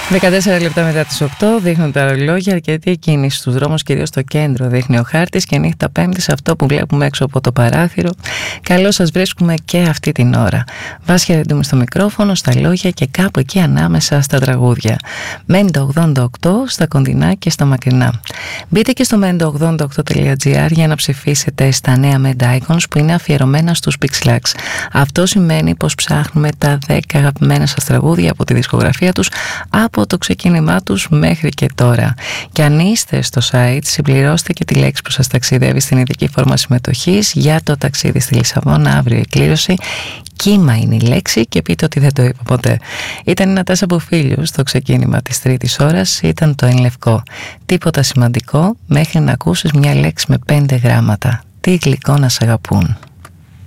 14 λεπτά μετά τις 8 δείχνουν τα ρολόγια, αρκετή κίνηση στους δρόμους, κυρίως στο κέντρο δείχνει ο χάρτης και νύχτα Πέμπτης αυτό που βλέπουμε έξω από το παράθυρο. Καλώς σας βρίσκουμε και αυτή την ώρα. Βάσια Ρεντούμη στο μικρόφωνο, στα λόγια και κάπου εκεί ανάμεσα στα τραγούδια. Μέντα88 στα κοντινά και στα μακρινά. Μπείτε και στο μέντα88.gr για να ψηφίσετε στα νέα Menda Icons που είναι αφιερωμένα στους Pixlax. Αυτό σημαίνει πως ψάχνουμε τα 10 αγαπημένα σας τραγούδια από τη δισκογραφία τους από το ξεκίνημά τους μέχρι και τώρα. Και αν είστε στο site, συμπληρώστε και τη λέξη που σας ταξιδεύει στην ειδική φόρμα συμμετοχής για το ταξίδι στη Λισαβόνα, αύριο εκκλήρωση. Κύμα είναι η λέξη και πείτε ότι δεν το είπα ποτέ. Ήταν η Νατάσα Μπουφίλιου στο ξεκίνημα της τρίτης ώρας, ήταν το Εν Λευκό. Τίποτα σημαντικό μέχρι να ακούσεις μια λέξη με 5 γράμματα. Τι γλυκό να σ' αγαπούν.